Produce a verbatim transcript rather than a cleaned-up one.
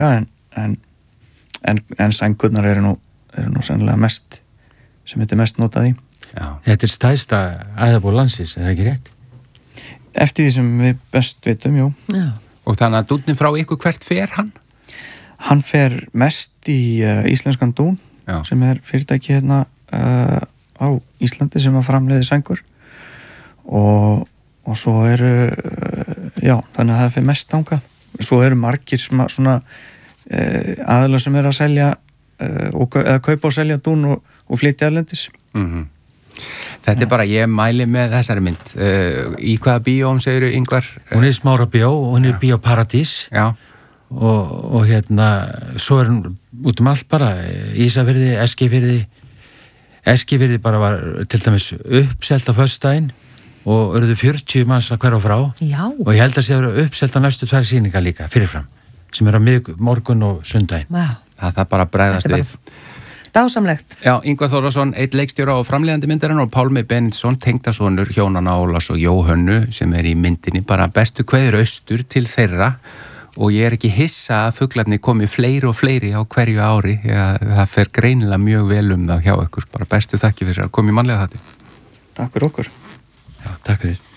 en, en, en, en sængurnar eru nú, eru nú sannlega mest, sem þetta er mest notað í. Já. Þetta er stærsta æðaból landsins, er það ekki rétt? Eftir því sem við best vitum, jú. Já. Og þannig að dúnni frá ykkur, hvert fer hann? Hann fer mest í uh, íslenskan dún, Já. Sem er fyrirtæki hérna uh, á Íslandi sem að framleiði sængur og, og svo eru uh, já, þannig að það fer mest þangað. Svo eru margir sem að, svona uh, aðilar sem eru að selja uh, og, eða kaupa og selja dún og, og flytja erlendis. Mhm. Þetta er bara, ég mæli með þessari mynd. Uh, í hvaða bíóm segirðu, Ingvar? Hún er Smára bíó og hún er Bíó Paradís. Já. Og, og hérna, svo er hún út um allt bara, Ísafirði, Eskifirði. Eskifirði bara var til dæmis uppselt á föstudaginn og eruðu fjörutíu manns að hverfa frá. Já. Og ég held að sé að vera uppselt á næstu tvær sýningar líka, fyrirfram, sem er á mið, morgun og sundaginn. Já. Það það bara bregðast við. Dásamlegt. Já, Ingvar Þórðarsson, einn leikstjóra og framleiðandi myndarinn og Pálmi Benediktsson, tengdasonur hjónanna Ólafs og Jóhönnu sem er í myndinni, bara bestu kveður austur til þeirra og ég er ekki hissa að fuglarnir komi fleiri og fleiri á hverju ári, ja, það fer greinilega mjög vel um það hjá ykkur, bara bestu þakki fyrir að koma í mannlega þetta. Takk fyrir okkur. Já, takk fyrir.